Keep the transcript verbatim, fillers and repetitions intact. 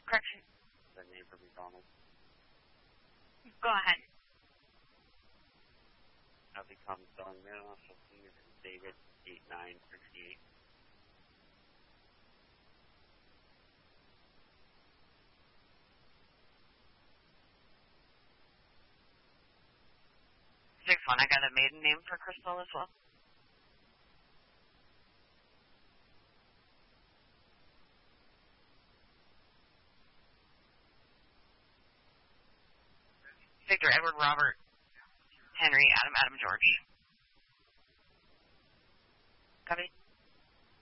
Correction. The name for McDonald's. Go ahead. Nothing comes on now, so please David eight nine six eight. Six one. I got a maiden name for Crystal as well. Victor, Edward, Robert, Henry, Adam, Adam, George. Copy.